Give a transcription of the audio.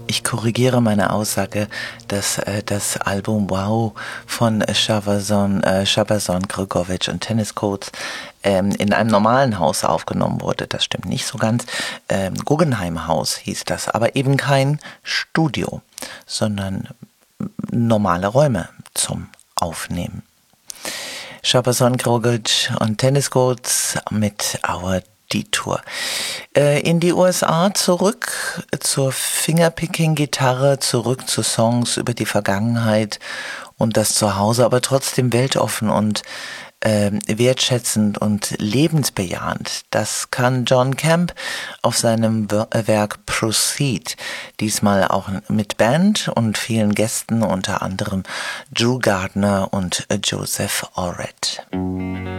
Ich korrigiere meine Aussage, dass das Album Wow von Shabazon Grgovic und Tennis Coats in einem normalen Haus aufgenommen wurde. Das stimmt nicht so ganz. Guggenheim Haus hieß das, aber eben kein Studio, sondern normale Räume zum Aufnehmen. Shabazon Grgovic und Tennis Coats mit Our Detour. In die USA zurück zur Fingerpicking-Gitarre, zurück zu Songs über die Vergangenheit und das Zuhause, aber trotzdem weltoffen und wertschätzend und lebensbejahend. Das kann John Camp auf seinem Werk Proceed, diesmal auch mit Band und vielen Gästen, unter anderem Drew Gardner und Joseph Orred.